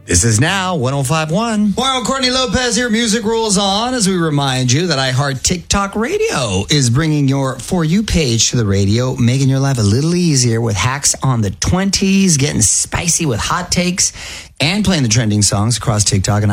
This is now 105.1. Well, Courtney Lopez here. Music rolls on as we remind you that iHeart TikTok Radio is bringing your For You page to the radio, making your life a little easier with hacks on the 20s, getting spicy with hot takes, and playing the trending songs across TikTok and